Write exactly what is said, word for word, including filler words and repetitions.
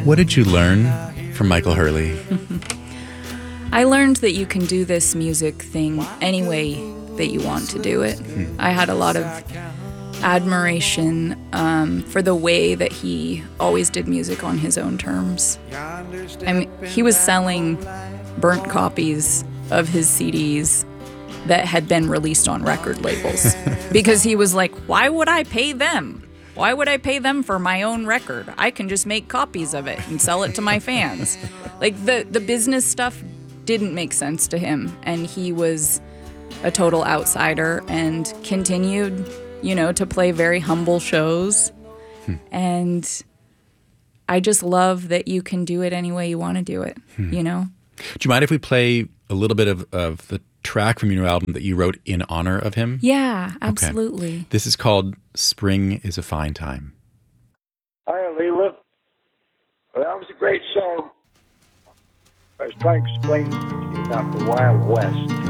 What did you learn from Michael Hurley? I learned that you can do this music thing any way that you want to do it. Hmm. I had a lot of admiration um, for the way that he always did music on his own terms. I mean, he was selling burnt copies of his C Ds that had been released on record labels because he was like, why would I pay them? Why would I pay them for my own record? I can just make copies of it and sell it to my fans. Like, the, the business stuff didn't make sense to him, and he was a total outsider and continued, you know, to play very humble shows. Hmm. And I just love that you can do it any way you want to do it, hmm. you know? Do you mind if we play a little bit of, of the track from your new album that you wrote in honor of him? Yeah, absolutely. Okay. This is called Spring is a Fine Time. Hi, Leela. Well, that was a great song. I was trying to explain to you about the Wild West.